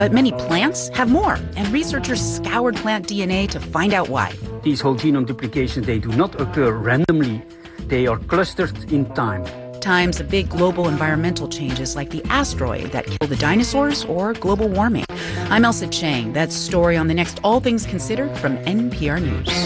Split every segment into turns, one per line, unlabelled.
But many plants have more, and researchers scoured plant DNA to find out why.
These whole genome duplications, they do not occur randomly. They are clustered in time.
Times of big global environmental changes like the asteroid that killed the dinosaurs or global warming. I'm Elsa Chang. That's story on the next All Things Considered from NPR News.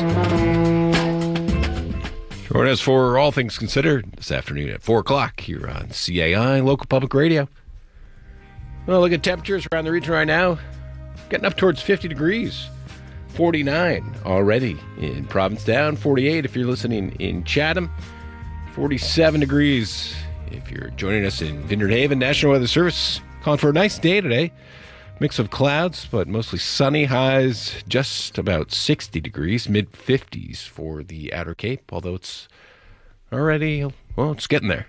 Join us for All Things Considered this afternoon at 4 o'clock here on CAI, local public radio. Well, look at temperatures around the region right now. Getting up towards 50 degrees. 49 already in Provincetown. 48 if you're listening in Chatham. 47 degrees if you're joining us in Vineyard Haven. National Weather Service calling for a nice day today. Mix of clouds, but mostly sunny. Highs just about 60 degrees, mid-50s for the Outer Cape, although it's already, well, it's getting there.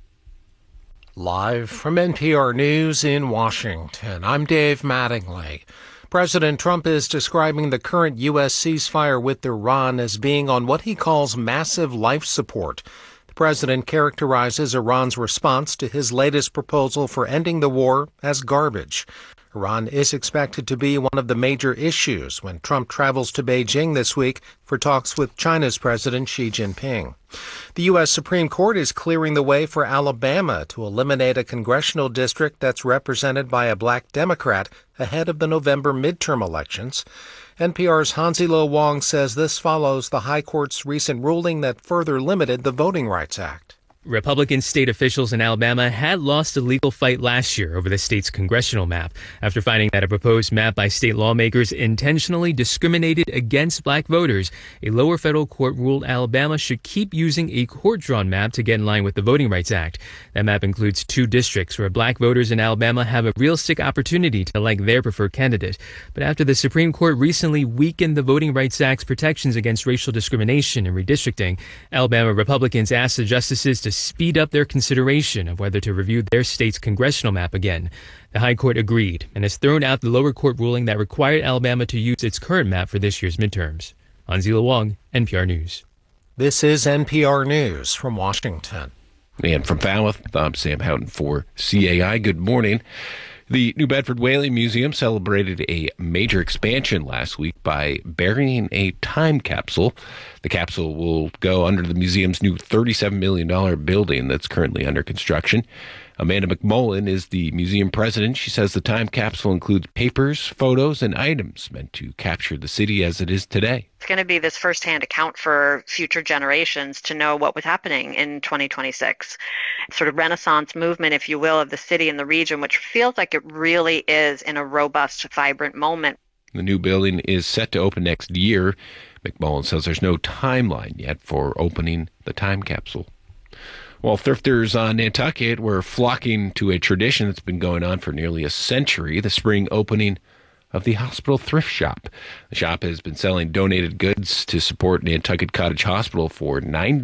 Live from NPR News in Washington, I'm Dave Mattingly. President Trump is describing the current U.S. ceasefire with Iran as being on what he calls massive life support. The president characterizes Iran's response to his latest proposal for ending the war as garbage. Iran is expected to be one of the major issues when Trump travels to Beijing this week for talks with China's President Xi Jinping. The U.S. Supreme Court is clearing the way for Alabama to eliminate a congressional district that's represented by a black Democrat ahead of the November midterm elections. NPR's Hansilo Wong says this follows the High Court's recent ruling that further limited the Voting Rights Act.
Republican state officials in Alabama had lost a legal fight last year over the state's congressional map after finding that a proposed map by state lawmakers intentionally discriminated against black voters. A lower federal court ruled Alabama should keep using a court-drawn map to get in line with the Voting Rights Act. That map includes 2 districts where black voters in Alabama have a realistic opportunity to elect their preferred candidate. But after the Supreme Court recently weakened the Voting Rights Act's protections against racial discrimination and redistricting, Alabama Republicans asked the justices to speed up their consideration of whether to review their state's congressional map again. The High Court agreed and has thrown out the lower court ruling that required Alabama to use its current map for this year's midterms. Anzila Wong, NPR News.
This is NPR News from Washington.
And from Falmouth, I'm Sam Houghton for CAI. Good morning. The New Bedford Whaling Museum celebrated a major expansion last week by burying a time capsule. The capsule will go under the museum's new $37 million building that's currently under construction. Amanda McMullen is the museum president. She says the time capsule includes papers, photos, and items meant to capture the city as it is today.
It's going to be this firsthand account for future generations to know what was happening in 2026. Sort of renaissance movement, if you will, of the city and the region, which feels like it really is in a robust, vibrant moment.
The new building is set to open next year. McMullen says there's no timeline yet for opening the time capsule. Well, thrifters on Nantucket were flocking to a tradition that's been going on for nearly a century, the spring opening of the Hospital Thrift Shop. The shop has been selling donated goods to support Nantucket Cottage Hospital for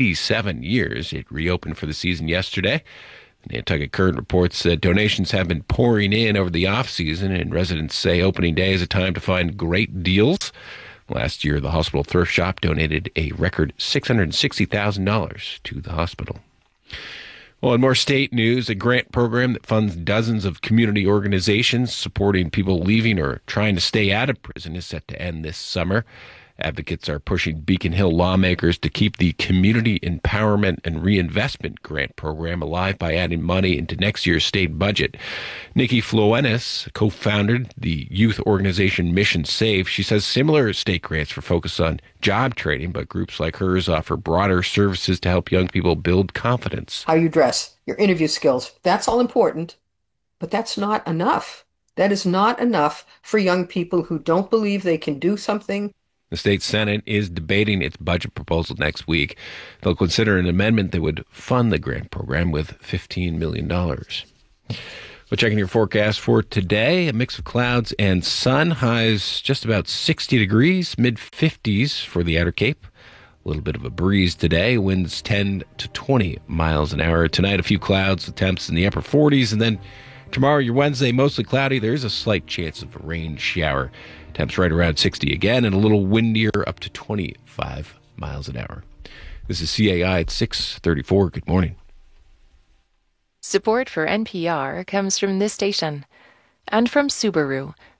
97 years. It reopened for the season yesterday. The Nantucket Current reports that donations have been pouring in over the off-season, and residents say opening day is a time to find great deals. Last year, the Hospital Thrift Shop donated a record $660,000 to the hospital. Well, in more state news, a grant program that funds dozens of community organizations supporting people leaving or trying to stay out of prison is set to end this summer. Advocates are pushing Beacon Hill lawmakers to keep the Community Empowerment and Reinvestment Grant Program alive by adding money into next year's state budget. Nikki Floenis co-founded the youth organization Mission Safe. She says similar state grants for focus on job training, but groups like hers offer broader services to help young people build confidence.
How you dress, your interview skills, that's all important, but that's not enough. That is not enough for young people who don't believe they can do something.
The state Senate is debating its budget proposal next week. They'll consider an amendment that would fund the grant program with $15 million. Well, checking your forecast for today, a mix of clouds and sun. Highs just about 60 degrees, mid-50s for the Outer Cape. A little bit of a breeze today, winds 10 to 20 miles an hour. Tonight, a few clouds with temps in the upper 40s. And then tomorrow, your Wednesday, mostly cloudy. There's a slight chance of a rain shower. Temps right around 60 again, and a little windier, up to 25 miles an hour. This is CAI at 6:34. Good morning.
Support for NPR comes from this station. And from Subaru,